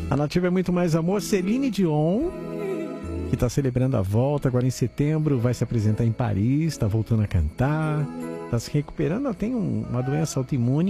A Nativa é muito mais amor. Celine Dion, que está celebrando a volta agora em setembro, vai se apresentar em Paris, está voltando a cantar, está se recuperando. Ela tem uma doença autoimune